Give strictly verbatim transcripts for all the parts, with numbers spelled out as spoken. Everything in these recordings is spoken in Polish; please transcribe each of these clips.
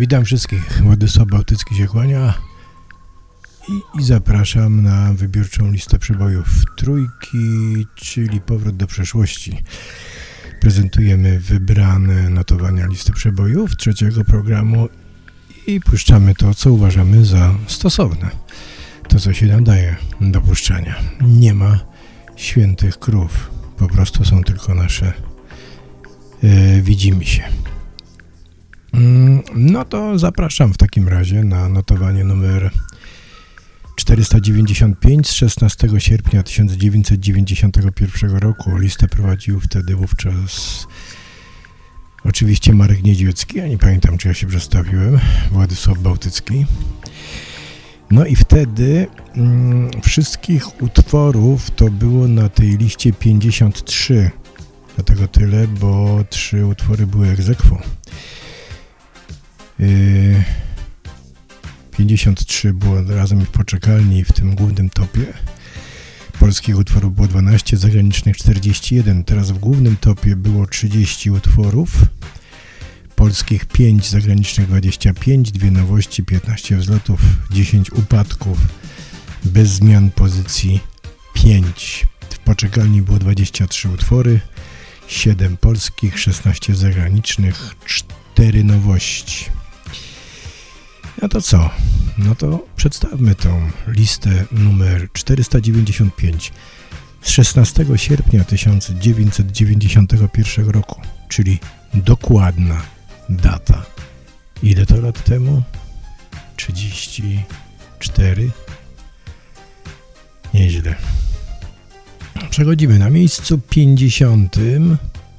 Witam wszystkich, Władysław Bałtycki się kłania i, i zapraszam na wybiórczą listę przebojów trójki, czyli powrót do przeszłości. Prezentujemy wybrane notowania listy przebojów trzeciego programu i puszczamy to, co uważamy za stosowne. To, co się nadaje do puszczania. Nie ma świętych krów, po prostu są tylko nasze yy, widzimy się. No to zapraszam w takim razie na notowanie numer czterysta dziewięćdziesiąt pięć z szesnastego sierpnia tysiąc dziewięćset dziewięćdziesiątego pierwszego roku. Listę prowadził wtedy wówczas oczywiście Marek Niedźwiecki, ja nie pamiętam, czy ja się przedstawiłem, Władysław Bałtycki. No i wtedy mm, wszystkich utworów to było na tej liście pięćdziesiąt trzy, dlatego tyle, bo trzy utwory były ex aequo. pięćdziesiąt trzy było razem w poczekalni w tym głównym topie. Polskich utworów było dwanaście, zagranicznych czterdzieści jeden. Teraz w głównym topie było trzydzieści utworów. Polskich pięć, zagranicznych dwadzieścia pięć, dwie nowości, piętnaście wzlotów, dziesięć upadków, bez zmian pozycji pięć. W poczekalni było dwadzieścia trzy utwory, siedem polskich, szesnaście zagranicznych, cztery nowości. No to co? No to przedstawmy tą listę numer czterysta dziewięćdziesiąt pięć z szesnastego sierpnia tysiąc dziewięćset dziewięćdziesiątego pierwszego roku, czyli dokładna data. Ile to lat temu? trzydzieści cztery? Nieźle. Przechodzimy na miejscu pięćdziesiątym.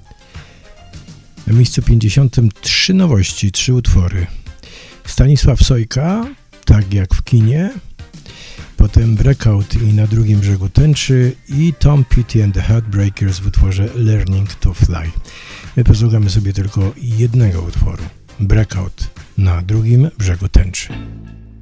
Na miejscu pięćdziesiątym trzy nowości, trzy utwory. Stanisław Sojka, tak jak w kinie, potem Breakout i Na drugim brzegu tęczy i Tom Petty and the Heartbreakers w utworze Learning to Fly. My posłuchamy sobie tylko jednego utworu, Breakout, Na drugim brzegu tęczy.